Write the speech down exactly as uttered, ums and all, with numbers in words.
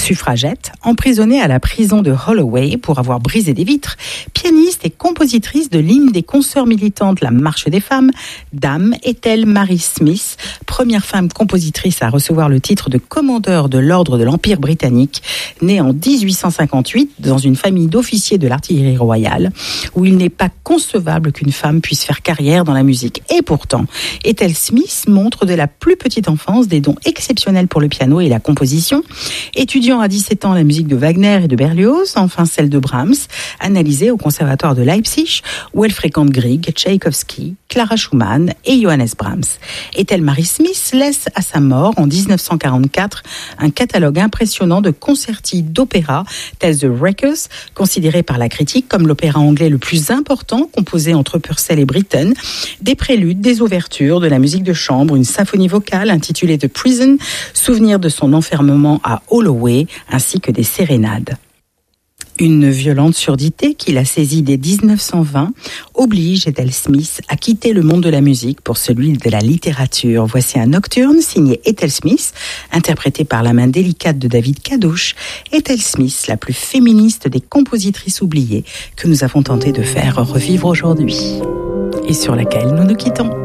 Suffragette, emprisonnée à la prison de Holloway pour avoir brisé des vitres, pianiste et compositrice de l'hymne des consoeurs militantes La Marche des femmes, Dame Ethel Mary Smith, première femme compositrice à recevoir le titre de commandeur de l'ordre de l'Empire britannique, née en dix-huit cent cinquante-huit dans une famille d'officiers de l'artillerie royale, où il n'est pas concevable qu'une femme puisse faire carrière dans la musique. Et pourtant, Ethel Smith montre de la plus petite enfance des dons exceptionnels pour le piano et la composition. Étudiant à dix-sept ans la musique de Wagner et de Berlioz, enfin celle de Brahms, analysée au conservatoire de Leipzig, où elle fréquente Grieg, Tchaïkovski, Clara Schumann et Johannes Brahms. Ethel Mary Smith laisse à sa mort en dix-neuf cent quarante-quatre un catalogue impressionnant de concerti d'opéra tels The Wreckers, considéré par la critique comme l'opéra anglais le plus important, composé entre Purcell et Britten, des préludes, des ouvertures, de la musique de chambre, une symphonie vocale intitulée The Prison, souvenir de son enfermement à Holloway, ainsi que des sérénades. Une violente surdité qui l'a saisie dès dix-neuf cent vingt oblige Ethel Smith à quitter le monde de la musique pour celui de la littérature. Voici un nocturne signé Ethel Smith, interprété par la main délicate de David Cadouche. Ethel Smith, la plus féministe des compositrices oubliées que nous avons tenté de faire revivre aujourd'hui et sur laquelle nous nous quittons.